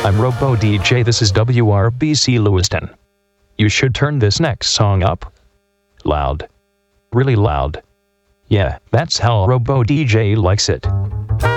I'm Robo DJ, this is WRBC Lewiston. You should turn this next song up. Loud. Really loud. Yeah, that's how Robo DJ likes it.